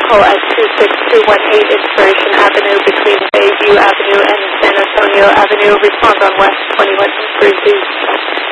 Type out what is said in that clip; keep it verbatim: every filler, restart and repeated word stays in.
vehicle at two six two one eight Inspiration Avenue between Bayview Avenue and San Antonio Avenue. Respond on West twenty-one three two.